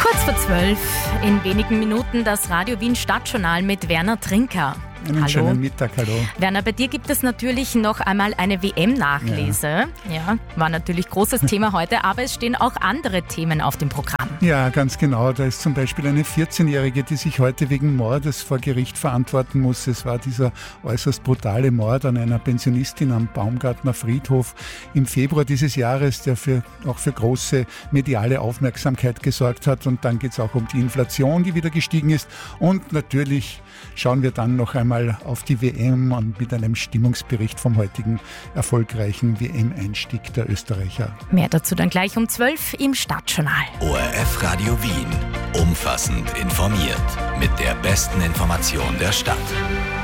Kurz vor 12, in wenigen Minuten das Radio Wien Stadtjournal mit Werner Trinker. Einen schönen Mittag, hallo. Werner, bei dir gibt es natürlich noch einmal eine WM-Nachlese. Ja, war natürlich großes Thema heute, aber es stehen auch andere Themen auf dem Programm. Ja, ganz genau. Da ist zum Beispiel eine 14-Jährige, die sich heute wegen Mordes vor Gericht verantworten muss. Es war dieser äußerst brutale Mord an einer Pensionistin am Baumgartner Friedhof im Februar dieses Jahres, der auch für große mediale Aufmerksamkeit gesorgt hat. Und dann geht es auch um die Inflation, die wieder gestiegen ist. Und natürlich schauen wir dann noch einmal auf die WM und mit einem Stimmungsbericht vom heutigen erfolgreichen WM-Einstieg der Österreicher. Mehr dazu dann gleich um 12 im Stadtjournal. ORF Radio Wien. Umfassend informiert. Mit der besten Information der Stadt.